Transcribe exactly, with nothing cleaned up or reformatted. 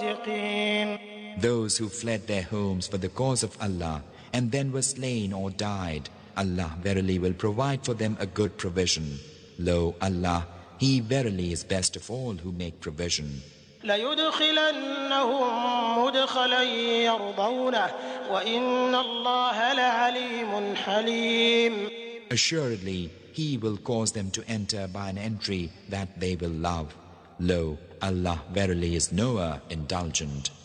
الصادقين. Those who fled their homes for the cause of Allah and then were slain or died, Allah verily will provide for them a good provision. Lo, Allah, He verily is best of all who make provision. ليدخلنهم مدخلا يرضونه وإن الله لعليم حليم. Assuredly, He will cause them to enter by an entry that they will love. Lo, Allah verily is knower, indulgent.